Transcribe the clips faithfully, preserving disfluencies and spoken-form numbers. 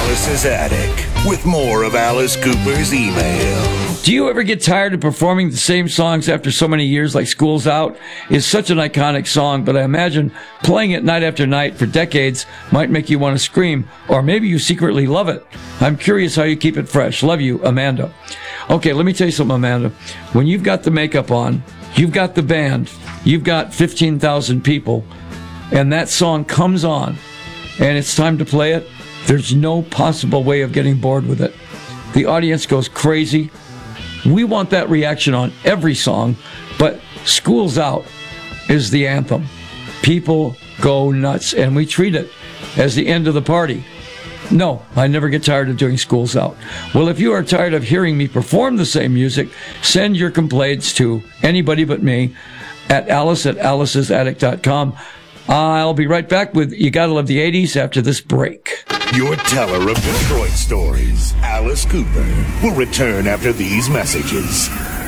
Alice's Attic with more of Alice Cooper's email. Do you ever get tired of performing the same songs after so many years, like School's Out is such an iconic song, but I imagine playing it night after night for decades might make you want to scream, or maybe you secretly love it. I'm curious how you keep it fresh. Love you, Amanda. Okay, let me tell you something, Amanda. When you've got the makeup on, you've got the band, you've got fifteen thousand people, and that song comes on, and it's time to play it, there's no possible way of getting bored with it. The audience goes crazy. We want that reaction on every song, but School's Out is the anthem. People go nuts, and we treat it as the end of the party. No, I never get tired of doing School's Out. Well, if you are tired of hearing me perform the same music, send your complaints to anybody but me at alice at alice's attic dot com. I'll be right back with You Gotta Love the eighties after this break. Your teller of Detroit stories, Alice Cooper, will return after these messages.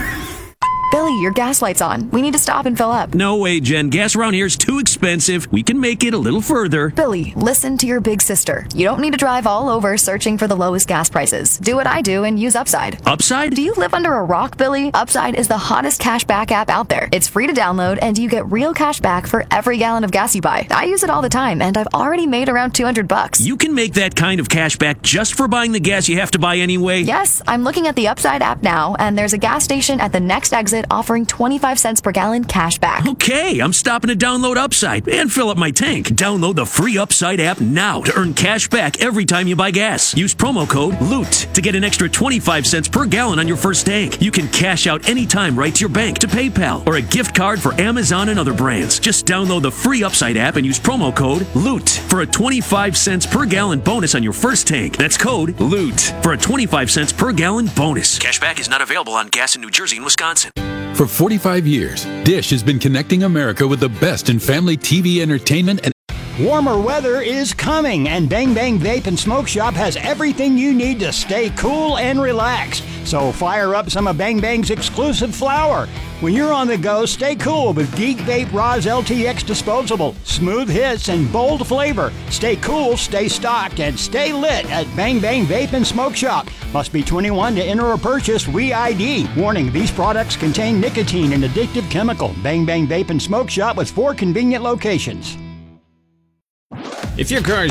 Billy, your gas light's on. We need to stop and fill up. No way, Jen. Gas around here is too expensive. We can make it a little further. Billy, listen to your big sister. You don't need to drive all over searching for the lowest gas prices. Do what I do and use Upside. Upside? Do you live under a rock, Billy? Upside is the hottest cash back app out there. It's free to download, and you get real cash back for every gallon of gas you buy. I use it all the time, and I've already made around two hundred bucks. You can make that kind of cash back just for buying the gas you have to buy anyway? Yes, I'm looking at the Upside app now, and there's a gas station at the next exit offering twenty-five cents per gallon cash back. Okay, I'm stopping to download Upside and fill up my tank. Download the free Upside app now to earn cash back every time you buy gas. Use promo code LOOT to get an extra twenty-five cents per gallon on your first tank. You can cash out anytime right to your bank, to PayPal, or a gift card for Amazon and other brands. Just download the free Upside app and use promo code LOOT for a twenty-five cents per gallon bonus on your first tank. That's code LOOT for a twenty-five cents per gallon bonus. Cashback is not available on gas in New Jersey and Wisconsin. For forty-five years, Dish has been connecting America with the best in family T V entertainment and warmer weather is coming, and Bang Bang Vape and Smoke Shop has everything you need to stay cool and relaxed. So fire up some of Bang Bang's exclusive flower. When you're on the go, stay cool with Geek Vape Roz L T X Disposable. Smooth hits and bold flavor. Stay cool, stay stocked, and stay lit at Bang Bang Vape and Smoke Shop. Must be twenty-one to enter or purchase. Re-I D. Warning, these products contain nicotine and addictive chemical. Bang Bang Vape and Smoke Shop with four convenient locations. If your car